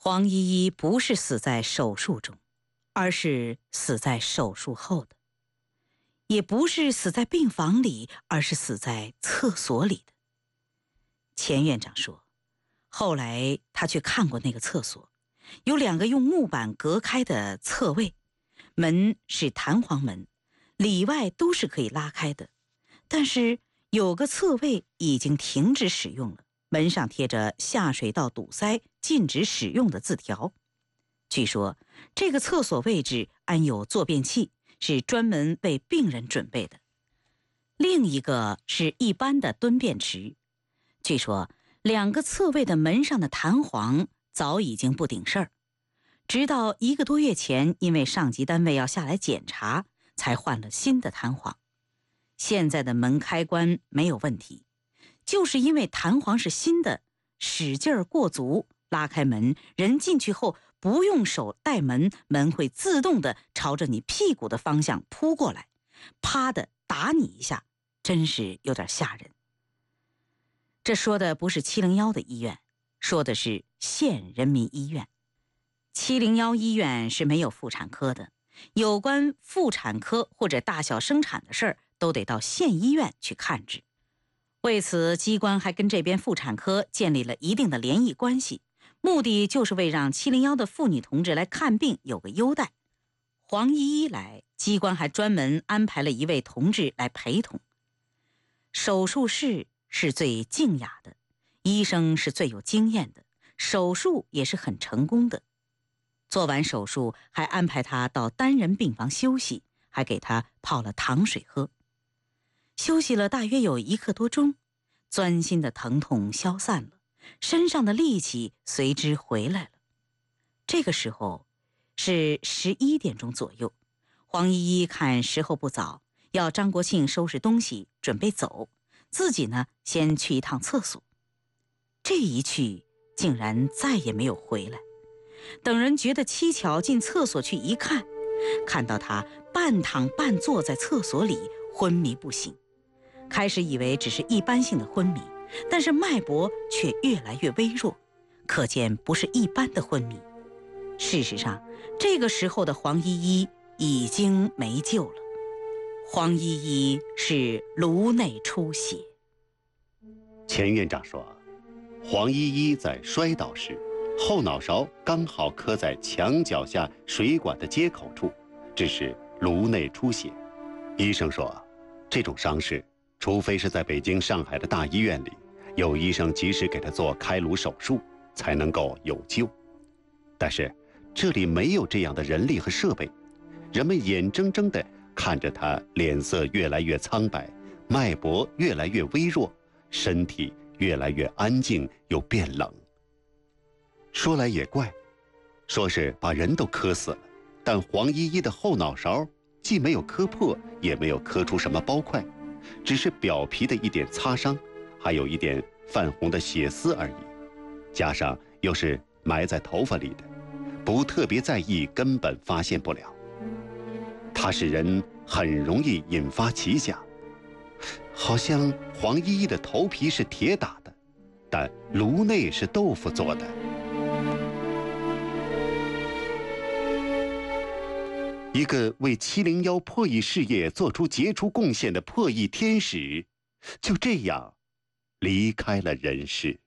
黄依依不是死在手术中，而是死在手术后的；也不是死在病房里，而是死在厕所里的。钱院长说，后来他去看过那个厕所，有2个用木板隔开的侧位，门是弹簧门，里外都是可以拉开的，但是有个侧位已经停止使用了，门上贴着下水道堵塞禁止使用的字条。据说这个厕所位置安有坐便器，是专门为病人准备的。另一个是一般的蹲便池。据说2个侧位的门上的弹簧早已经不顶事儿，直到1个多月前，因为上级单位要下来检查，才换了新的弹簧。现在的门开关没有问题，就是因为弹簧是新的，使劲儿过足，拉开门，人进去后不用手带门，门会自动地朝着你屁股的方向扑过来，啪的打你一下，真是有点吓人。这说的不是701的医院，说的是县人民医院。701医院是没有妇产科的，有关妇产科或者大小生产的事儿，都得到县医院去看治。为此，机关还跟这边妇产科建立了一定的联谊关系，目的就是为让701的妇女同志来看病有个优待。黄依依来，机关还专门安排了一位同志来陪同。手术室是最静雅的，医生是最有经验的，手术也是很成功的。做完手术还安排他到单人病房休息，还给他泡了糖水喝。休息了大约有1刻多钟，钻心的疼痛消散了，身上的力气随之回来了。这个时候是11点钟左右，黄依依看时候不早，要张国庆收拾东西准备走，自己呢先去一趟厕所。这一去竟然再也没有回来。等人觉得蹊跷，进厕所去一看，看到他半躺半坐在厕所里昏迷不醒。开始以为只是一般性的昏迷，但是脉搏却越来越微弱，可见不是一般的昏迷。事实上，这个时候的黄依依已经没救了。黄依依是颅内出血。 钱院长说，黄依依在摔倒时，后脑勺刚好磕在墙脚下水管的接口处，致使颅内出血。医生说，这种伤势除非是在北京、上海的大医院里，有医生及时给他做开颅手术，才能够有救。但是这里没有这样的人力和设备，人们眼睁睁地看着他脸色越来越苍白，脉搏越来越微弱，身体越来越安静又变冷。说来也怪，说是把人都磕死了，但黄依依的后脑勺既没有磕破，也没有磕出什么包块，只是表皮的一点擦伤，还有一点泛红的血丝而已，加上又是埋在头发里的，不特别在意根本发现不了。它使人很容易引发奇想，好像黄依依的头皮是铁打的，但颅内是豆腐做的。一个为701破译事业做出杰出贡献的破译天使，就这样离开了人世。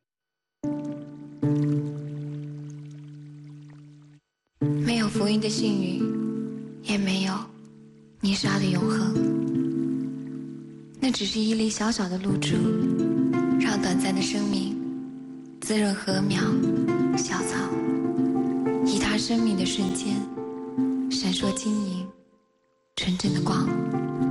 没有福音的幸运，也没有泥沙的永恒。那只是一粒小小的露珠，让短暂的生命滋润禾苗、小草，以它生命的瞬间闪烁晶莹纯正的光。